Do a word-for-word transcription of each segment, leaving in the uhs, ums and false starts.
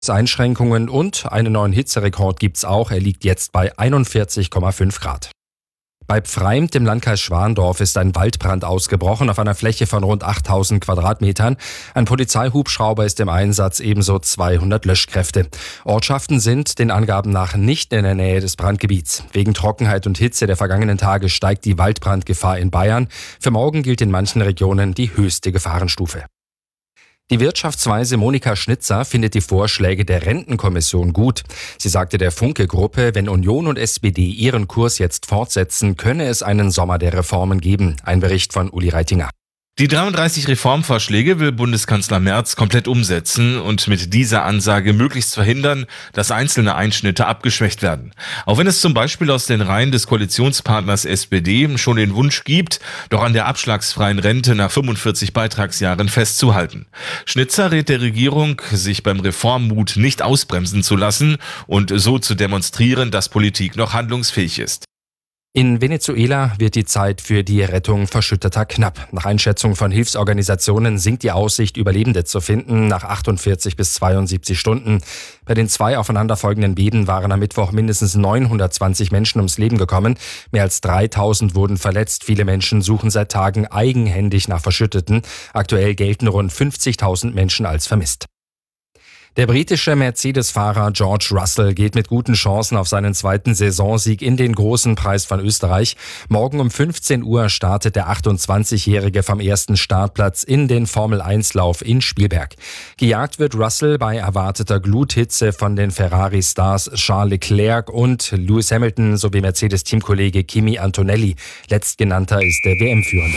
Einschränkungen und einen neuen Hitzerekord gibt's auch. Er liegt jetzt bei einundvierzig Komma fünf Grad. Bei Pfreimt im Landkreis Schwandorf ist ein Waldbrand ausgebrochen auf einer Fläche von rund achttausend Quadratmetern. Ein Polizeihubschrauber ist im Einsatz, ebenso zweihundert Löschkräfte. Ortschaften sind den Angaben nach nicht in der Nähe des Brandgebiets. Wegen Trockenheit und Hitze der vergangenen Tage steigt die Waldbrandgefahr in Bayern. Für morgen gilt in manchen Regionen die höchste Gefahrenstufe. Die Wirtschaftsweise Monika Schnitzer findet die Vorschläge der Rentenkommission gut. Sie sagte der Funke-Gruppe, wenn Union und S P D ihren Kurs jetzt fortsetzen, könne es einen Sommer der Reformen geben. Ein Bericht von Uli Reitinger. Die dreiunddreißig Reformvorschläge will Bundeskanzler Merz komplett umsetzen und mit dieser Ansage möglichst verhindern, dass einzelne Einschnitte abgeschwächt werden. Auch wenn es zum Beispiel aus den Reihen des Koalitionspartners S P D schon den Wunsch gibt, doch an der abschlagsfreien Rente nach fünfundvierzig Beitragsjahren festzuhalten. Schnitzer rät der Regierung, sich beim Reformmut nicht ausbremsen zu lassen und so zu demonstrieren, dass Politik noch handlungsfähig ist. In Venezuela wird die Zeit für die Rettung Verschütteter knapp. Nach Einschätzung von Hilfsorganisationen sinkt die Aussicht, Überlebende zu finden, nach achtundvierzig bis zweiundsiebzig Stunden. Bei den zwei aufeinanderfolgenden Beben waren am Mittwoch mindestens neunhundertzwanzig Menschen ums Leben gekommen. Mehr als dreitausend wurden verletzt. Viele Menschen suchen seit Tagen eigenhändig nach Verschütteten. Aktuell gelten rund fünfzigtausend Menschen als vermisst. Der britische Mercedes-Fahrer George Russell geht mit guten Chancen auf seinen zweiten Saisonsieg in den Großen Preis von Österreich. Morgen um fünfzehn Uhr startet der achtundzwanzigjährige vom ersten Startplatz in den Formel eins Lauf in Spielberg. Gejagt wird Russell bei erwarteter Gluthitze von den Ferrari-Stars Charles Leclerc und Lewis Hamilton sowie Mercedes-Teamkollege Kimi Antonelli. Letztgenannter ist der W M-Führende.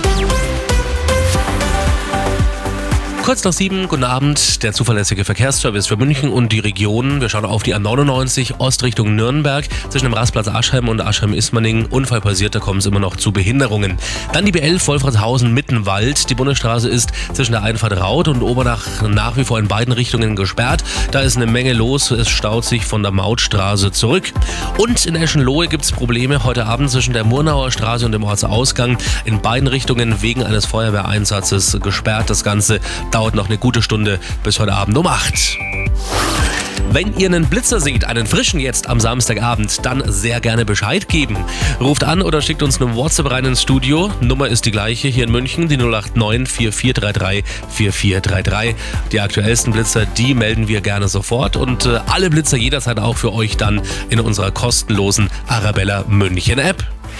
Kurz nach sieben, guten Abend, der zuverlässige Verkehrsservice für München und die Region. Wir schauen auf die A neunundneunzig Ostrichtung Nürnberg. Zwischen dem Rastplatz Aschheim und Aschheim-Ismaning. Unfall passiert, da kommen es immer noch zu Behinderungen. Dann die B elf Wolfratshausen-Mittenwald. Die Bundesstraße ist zwischen der Einfahrt Raut und Obernach nach wie vor in beiden Richtungen gesperrt. Da ist eine Menge los. Es staut sich von der Mautstraße zurück. Und in Eschenlohe gibt es Probleme heute Abend zwischen der Murnauer Straße und dem Ortsausgang. In beiden Richtungen wegen eines Feuerwehreinsatzes gesperrt. Das Ganze dauert noch eine gute Stunde bis heute Abend um acht. Wenn ihr einen Blitzer seht, einen frischen jetzt am Samstagabend, dann sehr gerne Bescheid geben. Ruft an oder schickt uns eine WhatsApp rein ins Studio. Nummer ist die gleiche hier in München, die null acht neun vier vier drei drei vier vier drei drei. Die aktuellsten Blitzer, die melden wir gerne sofort und äh, alle Blitzer jederzeit auch für euch dann in unserer kostenlosen Arabella München App.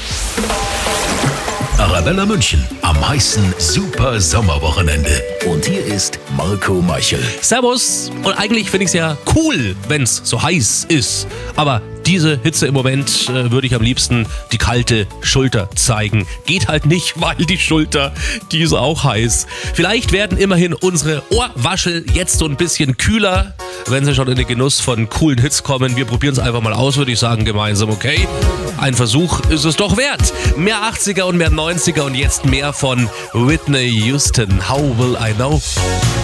Arabella München am heißen Super Sommerwochenende. Und hier ist Marco Meichel. Servus. Und eigentlich finde ich es ja cool, wenn es so heiß ist. Aber diese Hitze im Moment äh, würde ich am liebsten die kalte Schulter zeigen. Geht halt nicht, weil die Schulter, die ist auch heiß. Vielleicht werden immerhin unsere Ohrwaschel jetzt so ein bisschen kühler, wenn sie schon in den Genuss von coolen Hits kommen. Wir probieren es einfach mal aus, würde ich sagen, gemeinsam, okay? Ein Versuch ist es doch wert. Mehr achtziger und mehr neunziger und jetzt mehr von Whitney Houston. How will I know?